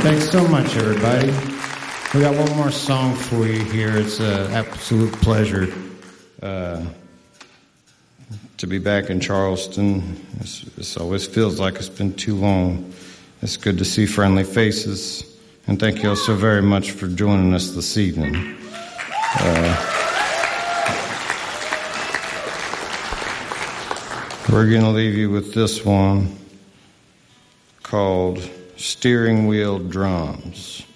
Thanks so much, everybody. We got one more song for you here. It's an absolute pleasure to be back in Charleston. This always feels like it's been too long. It's good to see friendly faces. And thank you all so very much for joining us this evening. We're going to leave you with this one called Steering Wheel Drums.